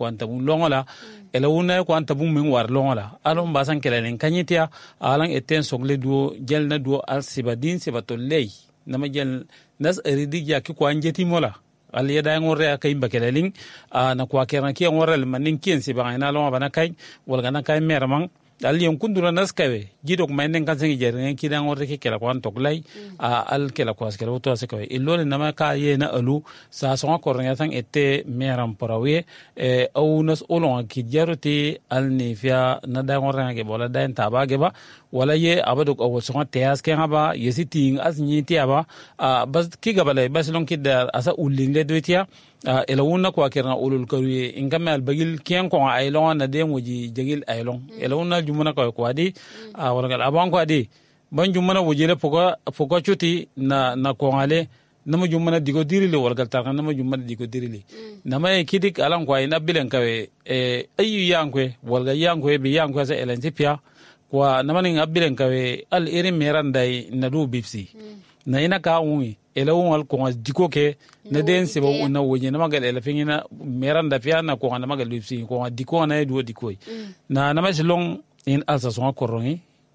kwanta bun longola elawuna kwanta bun min war longola alon basan kelelen kanyitia alan eten sogle duo jelna duo al sibadin sibato lay nama jel nas eridi ya ki kwanjeti mola al yeda ngorre kay bakelelin na kwa keran ki ngorre manin kien sibana lon bana kay wal gana kay mermang al yon kundura nas kawe jidok maynen kan sengi jeren ki dan ngorre ki kela kwan toklay al kela kwas kela to asakawe ilole nama ka yena alu sa songa kornya tan ette meram parawe au nas olon ki jaruti al nifia na dan ngorre ke bola dan tabage ba wala ye abadok aw songa teas ke ngaba yesiting as nyiti aba bas ki gabale bas lon ki dar asa ulinde doitia elawuna kwa kerna ulul kawi ingame al bagil kien ko aylon na de moji jagil aylon elawuna jumuna ko adi wala gal aban ko adi ban jumuna wojile poko chuti na ko ngale nama jumana digo dirili wala gal tarkan nama jumana digo dirili nama e kidik alan ko ina bilen kawe ayu yankwe wala yankwe bi yankwe sa elentipia kwa namani abilen kawe al irin merandai na du bipsi na ina ka unwi elawun al ko diko ke na den se ba na wonye na magal elafin na meranda pia na ko na magal bipsi ko diko na du diko na nama silong in alsa so korongi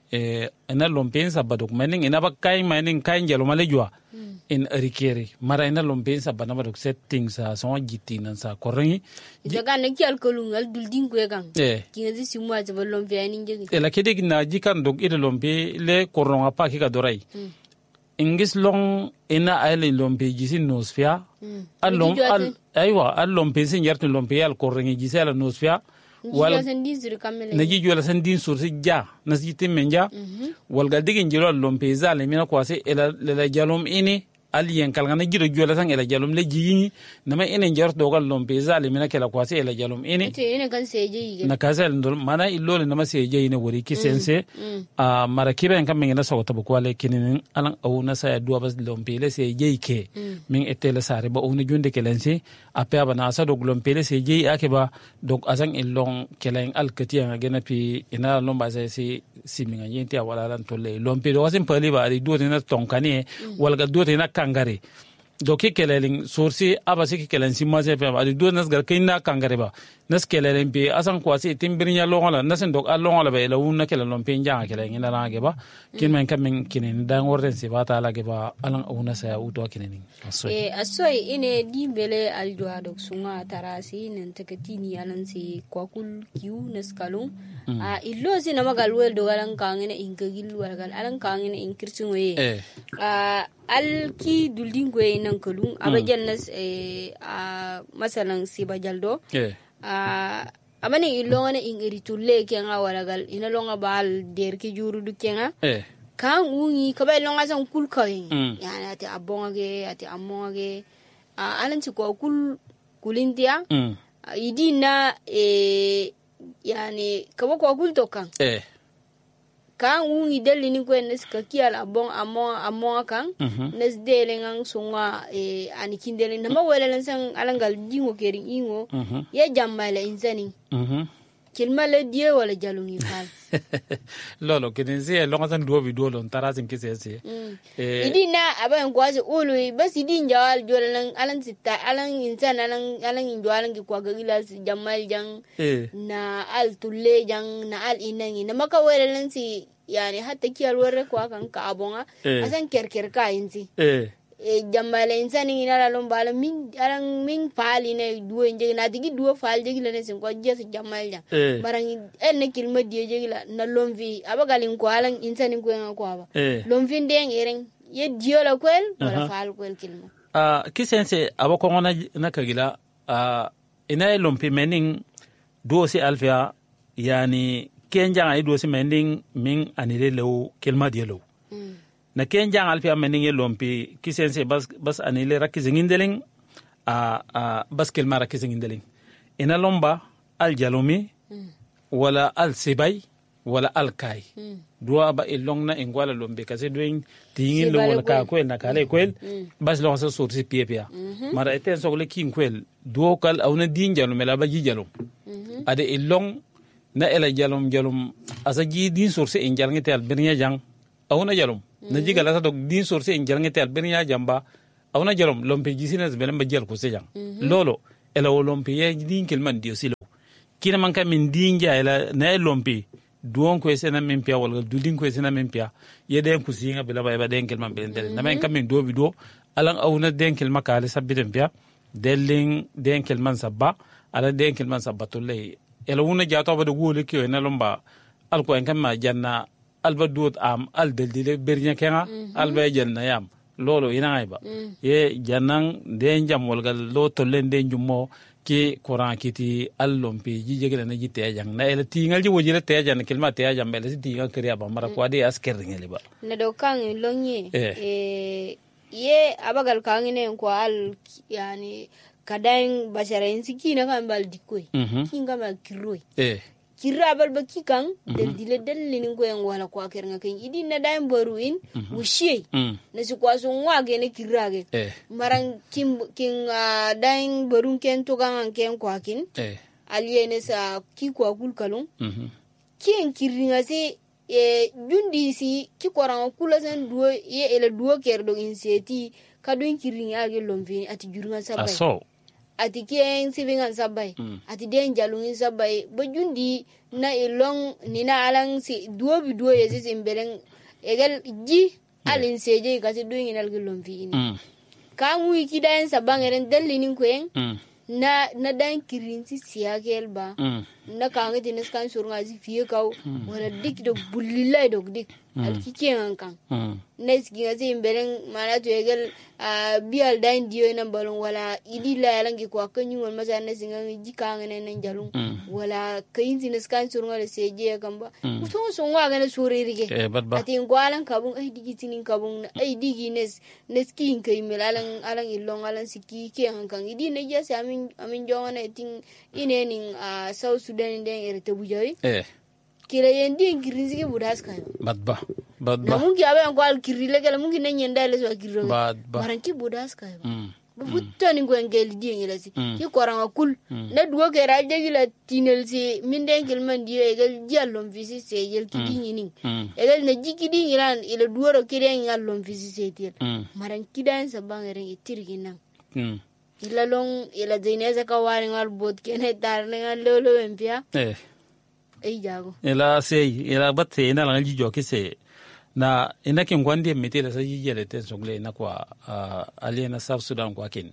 ina lompensa baduk maning ina ba kai maning kai jalo malejwa in rikeri mara ina lompensa bana baduk settings sa so gitti nan sa korongi jaga na ki alkolungal duldin ko egang kinga si mo aja lompe ani jegi ela kede na jikan dog ide lompe le koronga pa ki ka dorai ingis long ina aile lompe jisi nosfia alom al aywa al lompe sin yartu lompe al korongi jisi ala nosfia wal naji jola sandin sursi ja nasjiti menja wal galdigin jiro lompe zale mina kwase ela la jalom ini aliyen kalgana jiro jola sang ela jalom le jiyini nama ene jar dogal lompe zale mina kala kwase ela jalom ini te ene kan seje na kasel ndol mana illole nama seje ine wori kisense mara kiben kam ngena sawta bu kwale kinin alan awu na sa duwa bas lompe le seje ke min etele sare ba onu jonde kelensi ape abana asa dog lompe le seje ake ba dog azang illong kelen alkatiya ngena pi ina lomba sa si minga yenti wala lan tolle lompe do wasin pali ba ri do na tonkani wal ga do na kangare doki kelelin sorsi abasi ki kelen simma se fe adi do nas gar kayna kangare ba nas kelelin be asan kwasi timbirnya longola nasen dok allongola be la wunna kelen lompe njanga kelen ina la ge ba kin men kam kinin dan worden se ba ta la ge ba alan awuna sa uto kinin asoy ine dimbele aljoa dok sunga tarasi nen tekatini alan si kwakul kiu nas kalung illo si na magal wel do galan kangene inkagil wargal alan kangene inkirsungoye al ki duldin ko nan kalung abajal nas masalan si bajaldo amane ilongane in iritulle kenga walagal ina longa bal der ki juru du kenga kan ungi kabay longa san kul kawin yani ati abonge ati amonge alan ci ko kulintia idina yani kabo ko kul tokan kan ungi deli ni ko nes ka kiala bon amon kan nes dele ngang sunga ani kindele na mawele san alangal dingo kerin ingo ye jammale insani kilmale die wala jalungi fal lolo kenense longa san duobi dolo tarasin kisese idina aban kwazi ulu bas idin jawal jolan alan sita alan insan alan injoalan ki kwa gila jammal jang na al tulle jang na al inangi na maka wele si yani hatta kiyal warre ko kan ka abonga asan kerker ka insi jammale insani ina lon bala min aran min pali ne duwo nje na digi duwo fal jegi la ne sin ko jes jammal ja barang en kilma die jegi la na lon vi abagalin ko alan insani ko en ko aba lon vi ndeng eren ye dio la kwel wala fal kwel kilma kisense abako ngona na kagila ina lon pi mening do si alfia yani kenja ay do si mening min anile lew kilma die lew na kenjang alfi ameninge lompi kisense bas anile rakizingindeling bas kelma rakizingindeling ina lomba al jalumi wala al sibay wala al kai dua ba ilong na ingwala lombe kasi doing tingin lo wala ka kwel na kale kwel bas lo sa sursi pia mara eten sogle kin kwel duo kal awna din jalum la ba ji jalum ade ilong na ela jalum asa ji din sursi injal ngetel birnya jang awna jalum na jiga la dog din source en jarngete al benya jamba awna jarom lompe jisina zbelen ba jel ko sejang lolo ela lompe ye din kelman dio silo kina man ka min dinja ila na lompi duon ko esena min pia wala dudin ko esena min pia yeden ku singa bila ba den kelman belen na men kam min do bido alan awna den kelma kale sabiden pia delling den kelman sabba ala den kelman sabba to lay ela wona jato ba do wole ki ena lomba al ko en kam ma janna alba duot am al deldile bernya kenga alba janna yam lolo ina ayba ye jannan den jam wala lo to len den jummo ki Quran kiti allompi jijegele na jite jang na ele tingal ji wojile te jang kelma te jang bele si tingal kriya ba mara kwadi asker ngeli ba na do kan lonye ye abagal kan ne ko al yani kadain bashara insiki na kan bal dikoy kinga ma kiroi kira bal baki kan del dile dalilin ko en wala ko aker ngakin idi na daim boruin wushi na su kwa so wage ne kirage maran kin daim borun ken to kan ken kwa kin aliene sa ki kwa kul kalon kin kiringa se jundi si ki koran kula sen duo ye ele duo ker do inseti kadun kiringa ge lomvi ati jurunga sabai ati kien sibingan sabai ati den jalungin sabai bajundi na ilong nina alang si duo biduo yesi simbeleng egal ji alin seje kasi duing inal gilomfi ini kamu ikidaen sabang eren dalinin kuen na dan kirin si siakel ba na kange tines kan surunga si fie kau wala dik dok bulilai dok dik alkikien kan nes ginga si imbeleng mana tu egal bial dain dio na balong wala idi la yalangi ko akanyu wal masa nes ginga jikange nan jalung wala kayin tines kan surunga le seje kamba utung songwa gana suririge ati ngwalan kabung ay digi tinin kabung ay digi nes kin kay melalang alang ilong alang siki kien kan idi ne jasi amin jongana ting inening South Sudan den erete bujoy kila yendi kirinzi ke budas kayo badba na mungi abe angwal kirile kala mungi nenyenda ile so kiriro maranki budas kayo bufutto ni ngel di ngelasi ki koranga kul na duo ke raje gila tinel si minden kelman di egal diallom visi se yel kidi ni egal na jikidi ngiran ile duoro kire ngallom visi se tir maranki dan sabangere itirgina ila long ila dineza ka wari ngal bot kene tar ngal lolo empia jago ila sei ila batte ina la jijo kise na ina kin gwande metela sai jijele te songle na kwa aliena South Sudan kwa kin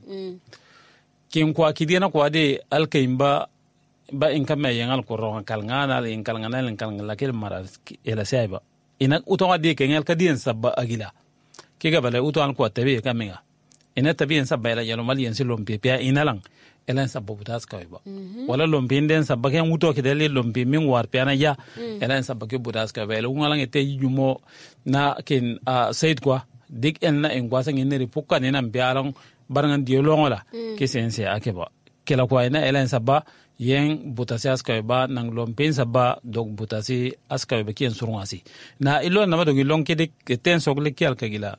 kwa kidina kwa de alkaimba ba in kama yangal ko ron kalngana in kalngana in kalngala kel mara ila sai ba ina uto de kengal kadien sabba agila kiga bale uto an kwa tabe kaminga ina tabiyan sabba ila yalo mali yansi lompi pia inalang elan sabba butas kawai ba wala lompi den sabba ken wuto kidele lompi min war pia na ya elan sabba ke butas kawai ila ungalang ete yumo na kin said kwa dik en na en kwa sang ineri pukka ne nan bialang barangan diolongola ke sense akeba kela kwa ina elan sabba yen butasi askawai ba nang lompi sabba dog butasi askawai ba kien surungasi na ilo na ma dog ilong kedik ten sogle kial kagila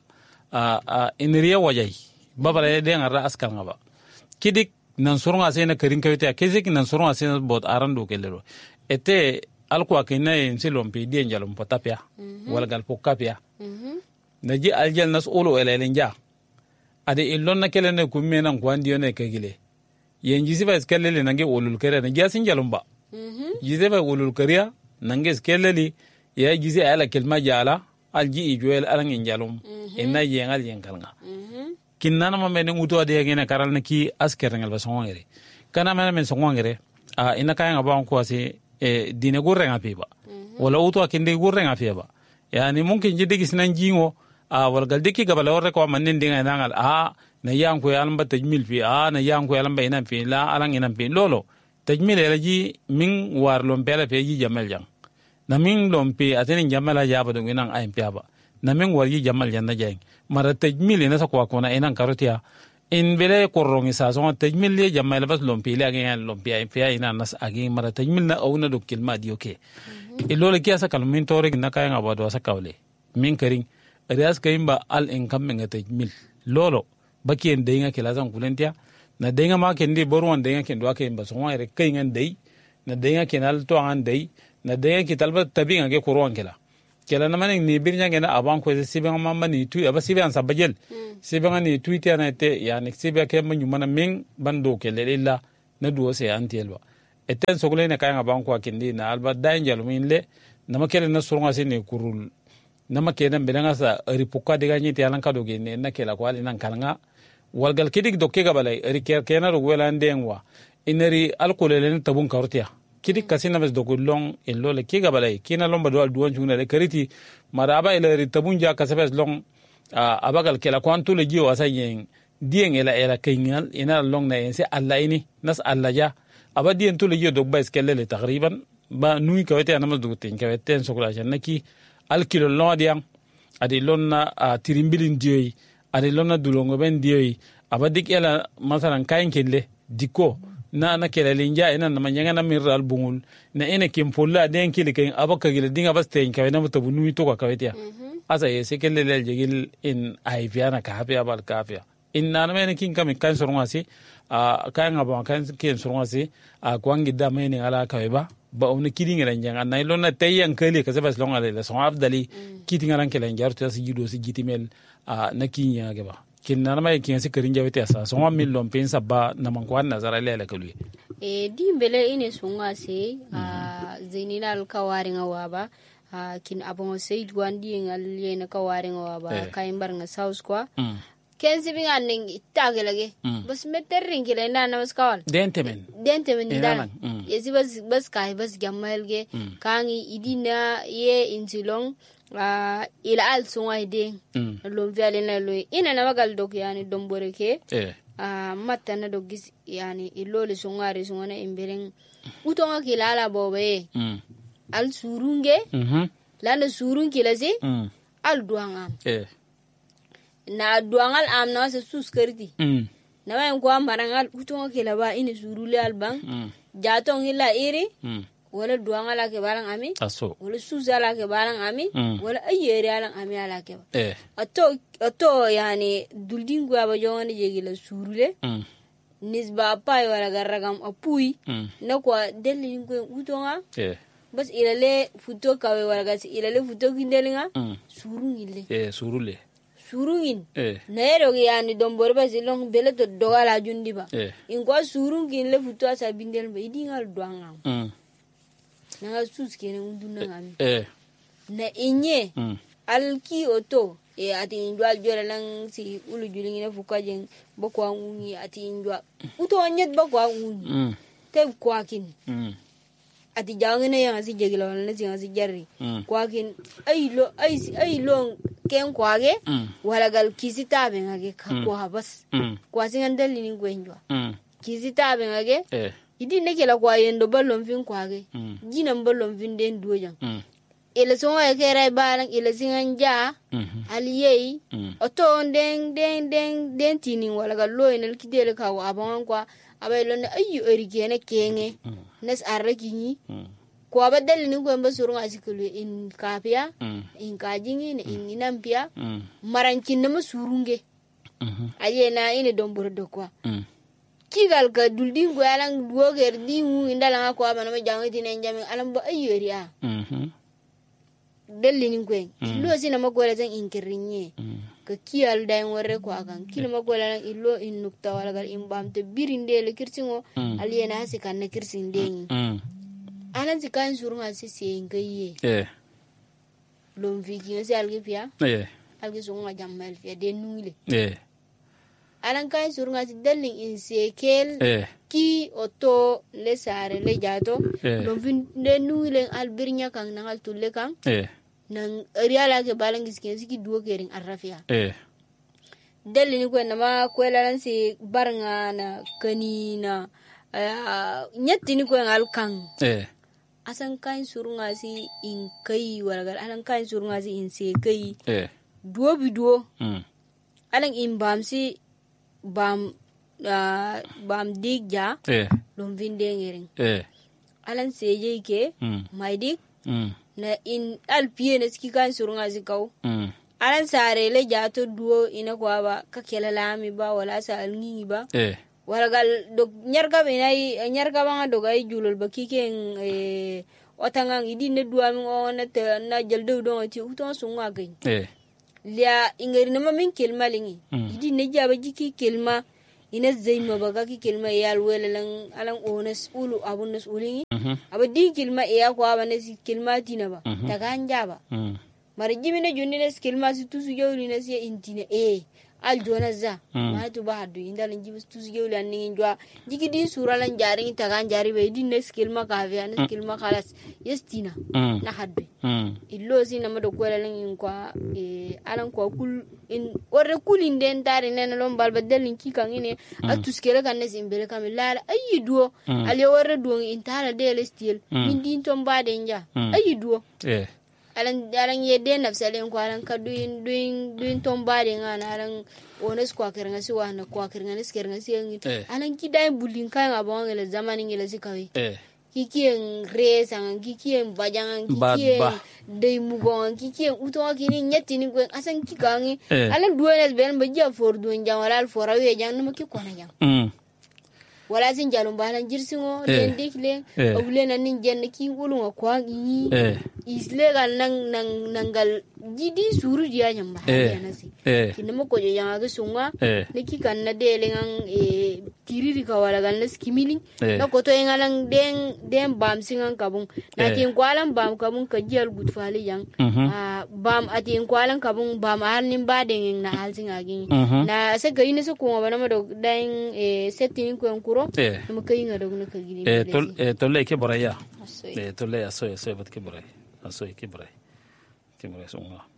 ineriya wajai babara den arra askal ngaba kidik nan surunga sena karin kawita kizik nan surunga sena bot arando kelero ete alko akina en silompi dien jalom potapia wala gal pokapia naji aljal nas olo elenja ade illon na kelene kummena kwandi ne kagile yen jisiba skellele nange olul kere na jasin jalomba jisiba olul kariya nange skelleli ya jisi ala kelma jala alji ijoel alangin jalom enna yengal yenkalnga kinana ma menen uto de ngene karal na ki asker ngal ba songere kana men songere ina kaya ngaba ko ase dine gurre ngapi ba wala uto akinde gurre ngapi ba yani mungkin jide gisnan jingo wal gal deki gabala orre ko manen dinga nangal na yanko yalamba tajmil fi na yanko yalamba ina fi la alang ina fi lolo tajmil elaji min war lompela fe ji jamal jang na min lompe atene jamala jaba do nginan ay piaba na min war ji jamal janna jang mara tajmil ina sa kwa kona ina karotia in bele korrongi sa so tajmil le jamal bas lompe le agen lompe ay fiya ina nas agi mara tajmil na awna do kilma dioke ilole kiasa kalmin tore na kaya ngaba do sa kawle min karing rias kayimba al income nga tajmil lolo bakien denga kilazan kulentia na denga ma kendi borwan denga kendo akemba so ngere kayngan dey na denga kenal to an dey na denga kitalba tabinga ke korwan kela na maning ni birnya ngena aban ko sibenga mamba ni tu aba sibenga sabajel sibenga ni twitter na te yani sibenga ke manyu mana min bando kelella na duo se antielwa eten sogle ne kayanga banko akindi na alba danger min le nama kele na surunga sine kurul nama kele belanga sa ripuka diga nyiti alan kado gene na kela kwali nan kalanga walgal kidik dokke ga balai ri kena ro wela ndengwa inari alkolele ne tabun kartiya kidik kasina mes dogullong illo le kiga balai kina lomba do duwan juna le kariti maraba ila ri tabun ja kasabes long abagal kela kwantu le jiwa sayen dien ela kayngal ina long na ense alla ini nas alla ja aba dien tu le jiwa dog bais kelele takriban ba nui kawete anama dugutin kawete sokla janaki al kilo long diang adi lonna tirimbilin dioi adi lonna dulongo ben dioi aba dik ela masalan kayn kelle diko na kela linja ina na manyanga na miral bungul na ene kimpolla den kile kayn aba kagile dinga baste kawe na mutabu nui to ka kawete asa yese kelele jegil in aiviana ka hape abal kafia in na mene kin kam kan sorongasi kayan aba kan kin sorongasi kwangi da mene ala kaweba ba on kidi ngala njanga na ilona tayan kale ka sabas longa le so afdali kiti ngala kala njartu si judo si gitimel na kinya ga ba kin na mai kin si karin jawete asa so min lom pensa ba na man kwan nazara le kalwi dimbele ine sunga se zinina al kawarin awaba kin abon said wandi ngal yena kawarin awaba kayin bar nga south kwa kenzi bi nganing itagelage bas metterrin kila na namaskawal dentemen dal yesi bas kai bas gamalge kangi idina ye intilong ila al sunga ide lom viale na lo ina na magal dok yani domboreke matta na dogis yani ilole sungare sungana imberen utonga kila ala bobe al surunge lana surun kila si al duanga na duangal am na se suskerti na wayan ko marangal utonga kila ba ini surule albang jatong ila iri wala duanga la ke balang ami wala suza la ke balang ami wala ayere ala ami ala ke ato yani duldingu aba jongani jegila surule nisba pay wala garagam apui na kwa delin ko utonga bas ilale futo kawe wala gas ilale futo kindelinga surungile surule surungin nero yani dombor bas long bele to dogala jundi ba in ko surungin le futo asa bindel ba idingal duanga na sus kene unduna ngami na inye alki oto ati indwal jora lang si ulu julingi na fukajen bokwa ungi ati indwa uto nyet bokwa ungi te kwakin ati jangene yang si jegila wala si jarri kwakin ay lo ken kwage wala gal kisita be ngage kwa bas kwa singa ni ngwenjwa kisita be ngage idi nekela kwa yendo ballon fin kwage jina ballon fin den dojan ele so wa kera balang ele singanja aliyei oto den tini wala gal lo enel kidele ka wa abon kwa abaylo ne ayu erigene kenge nes arrakini ko abadal ni ko mbasuru ngasikulu in kapia in kajingi ne in inampia marankin na masurunge ayena ine domboro dokwa kigal ka duldin go yalang duoger dimu indala ko abana ma jangiti ne njami alam ba ayu eria delini ngwen lo sina magola zan inkirinye ka kiyal dayin warre ko akan kila magola lan illo in nukta wala gal imbamte birinde le kirsingo aliyena hasikan na kirsin dengi anan sikan surunga sisi ngaye lom vigi ngi algi pia algi sunga jammal pia de nuile anan kan surunga delin in sekel ki oto le sare le jato lom vin de nuile albirnya kan nangal tulle kan nang riala ke balangis ke siki duo kering arrafia delini ko na ma ko lan si barnga na kanina nyetti ni ko ngal kan asan kan surunga si in kai walagal alan kan surunga si in se kai duo biduo alan in bam si bam digja dom vinde ngering alan seje ke maidik na in alpie na ski kan surunga si kau alan sare le jato duo ina ko ba ka kelalami ba wala sa alngi ba walagal dog nyarga be nay nyarga ba do gay julul ba kiken otangang idi ne duami ona te na jaldo do ti uton sunga gay lia ingeri na mamin kelma lingi idi ne jaba jiki kelma ina zai mabaga ki kilma ya alwelalan alan onas ulu abun nas ulin abadi kilma ya ko abana si kilma tina ba ta ganja ba marjimi na junni na kilma si tusu yawli na si intina aljona za ma to ba hadu inda lan jibu tusu yawli an ngin jwa jigi di suralan jarin ta gan jari be din na kilma ka ve na kilma khalas yestina na hadbe illo si na mado kwelalan in kwa alan kwa kul in warre kulin den tare ne na lon balba delin ki kan ine atuskere kan ne simbele kam la ayi duo ale warre duo in tara de lestil min din ton ba de nja ayi duo alan yedde nafsalen ko alan ka duin ton ba de ngana alan ones kwa kirnga si wana kwa kirnga nes kirnga si alan ki dai bulin kan abon ngela zamanin ngela si kawe kikien resan kikien bajangan kikien dei mugon kikien uto kini nyeti ni gwen asan kikangi alan duenes ben bajia for duen jamalal forawe jang no ki kona jang wala sin jalum balan jirsingo den dekle awle nan nin jenn ki wulunga kwa yi isle gal nangal jidi suru dia nyamba yanasi kinamo ko janga ga sunga ne ki kan na dele ngang tiriri ka wala gal nas kimili na ko to ngalang den bam singan kabung na tin kwalan bam kabung ka jiyal gut fali yang bam atin kwalan kabung bam har nin ba den na hal singa gin na se ga ina so ko bana ma do dan setin ko kuro mo kay nga do na ka gini tolle ke boraya tolle aso bat ke boray aso ke boray sunga